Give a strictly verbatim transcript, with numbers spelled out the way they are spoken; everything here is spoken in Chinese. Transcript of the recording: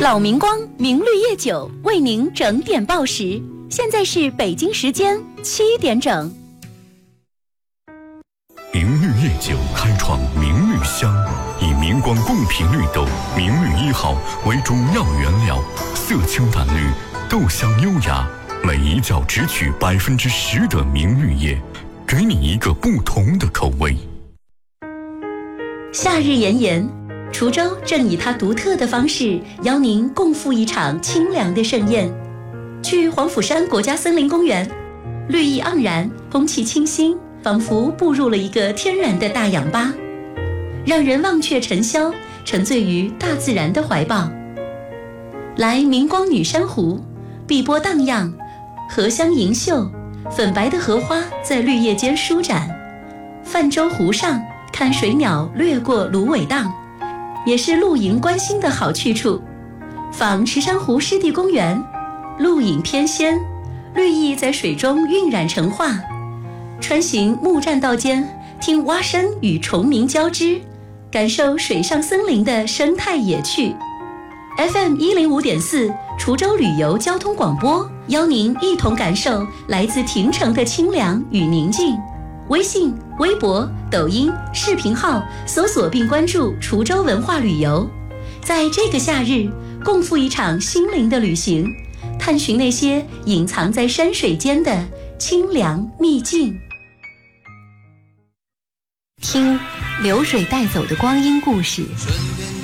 老明光明绿叶酒为您整点报时，现在是北京时间七点整。 明绿叶酒开创明绿香，以明光贡品绿豆明绿一号为主要原料，色清淡绿，豆香优雅，每一角只取百分之十的明绿叶，给你一个不同的口味。 夏日炎炎，滁州正以它独特的方式邀您共赴一场清凉的盛宴。去黄甫山国家森林公园，绿意盎然，空气清新，仿佛步入了一个天然的大氧吧，让人忘却尘嚣，沉醉于大自然的怀抱。来明光女珊瑚，碧波荡漾，荷香盈袖，粉白的荷花在绿叶间舒展。泛舟湖上，看水鸟掠过芦苇荡，也是露营观星的好去处。访池珊瑚湿地公园，露影翩跹，绿意在水中晕染成画。穿行木栈道间，听蛙声与虫鸣交织，感受水上森林的生态野趣。 F M 一零五点四 滁州旅游交通广播，邀您一同感受来自亭城的清凉与宁静。微信、微博、抖音、视频号搜索并关注滁州文化旅游，在这个夏日共赴一场心灵的旅行，探寻那些隐藏在山水间的清凉秘境。听流水带走的光阴故事，